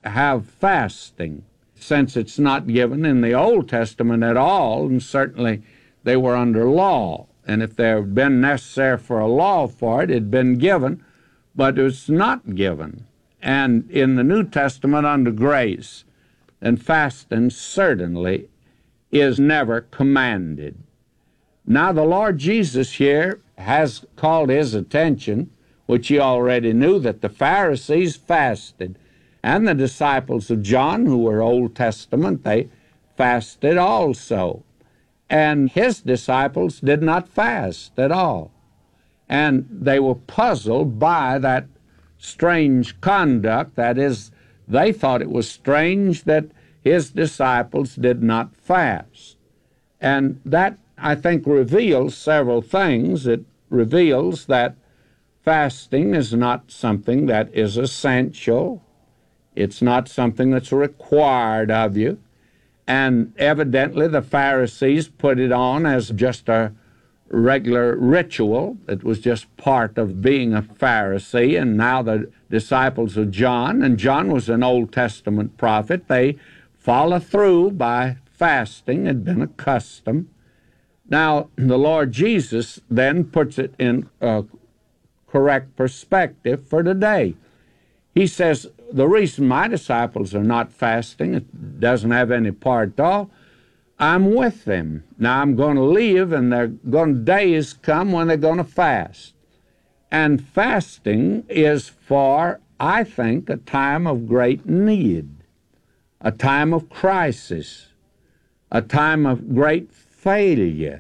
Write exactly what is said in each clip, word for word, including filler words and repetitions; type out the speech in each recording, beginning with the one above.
have fasting, since it's not given in the Old Testament at all, and certainly they were under law. And if there had been necessary for a law for it, it had been given, but it's not given. And in the New Testament under grace, and fasting certainly is never commanded. Now the Lord Jesus here has called his attention, which he already knew, that the Pharisees fasted, and the disciples of John, who were Old Testament, they fasted also. And his disciples did not fast at all. And they were puzzled by that strange conduct. That is, they thought it was strange that his disciples did not fast. And that, I think, reveals several things. It reveals that fasting is not something that is essential. It's not something that's required of you. And evidently the Pharisees put it on as just a regular ritual. It was just part of being a Pharisee. And now the disciples of John, and John was an Old Testament prophet, they follow through by fasting. It had been a custom. Now, the Lord Jesus then puts it in a correct perspective for today. He says, the reason my disciples are not fasting, it doesn't have any part at all, I'm with them. Now I'm going to leave, and they're going days come when they're going to fast. And fasting is for, I think, a time of great need, a time of crisis, a time of great failure.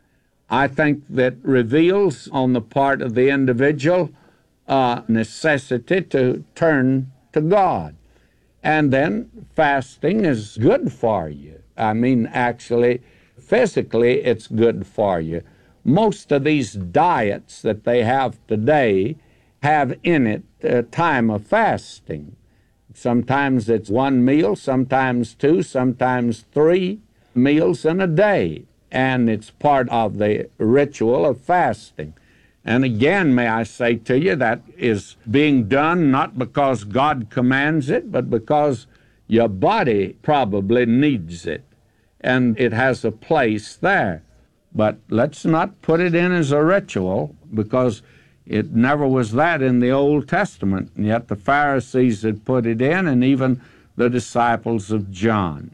I think that reveals on the part of the individual uh, necessity to turn to God. And then fasting is good for you. I mean, actually, physically, it's good for you. Most of these diets that they have today have in it a time of fasting. Sometimes it's one meal, sometimes two, sometimes three meals in a day. And it's part of the ritual of fasting. And again, may I say to you, that is being done not because God commands it, but because your body probably needs it, and it has a place there. But let's not put it in as a ritual, because it never was that in the Old Testament, and yet the Pharisees had put it in, and even the disciples of John.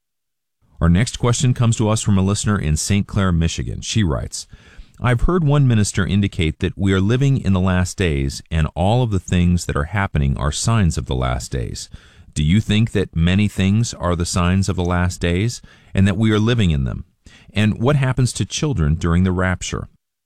Our next question comes to us from a listener in Saint Clair, Michigan. She writes, I've heard one minister indicate that we are living in the last days, and all of the things that are happening are signs of the last days. Do you think that many things are the signs of the last days, and that we are living in them? And what happens to children during the rapture?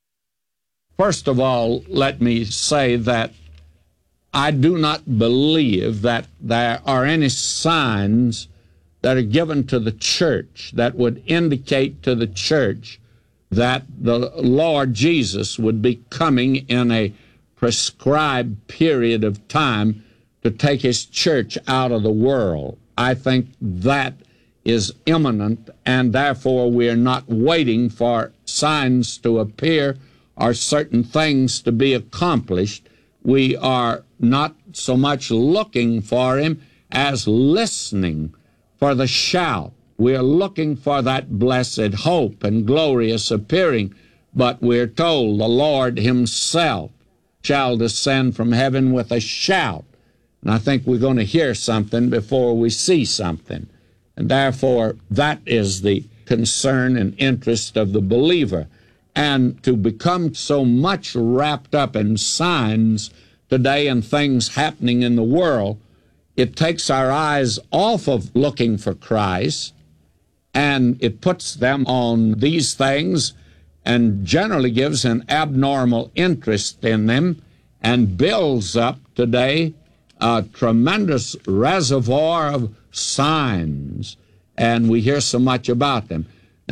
First of all, let me say that I do not believe that there are any signs that are given to the church that would indicate to the church that the Lord Jesus would be coming in a prescribed period of time to take his church out of the world. I think that is imminent, and therefore we are not waiting for signs to appear or certain things to be accomplished. We are not so much looking for him as listening for the shout. We are looking for that blessed hope and glorious appearing, but we're told the Lord himself shall descend from heaven with a shout. And I think we're going to hear something before we see something. And therefore, that is the concern and interest of the believer. And to become so much wrapped up in signs today and things happening in the world, it takes our eyes off of looking for Christ, and it puts them on these things and generally gives an abnormal interest in them and builds up today a tremendous reservoir of signs, and we hear so much about them.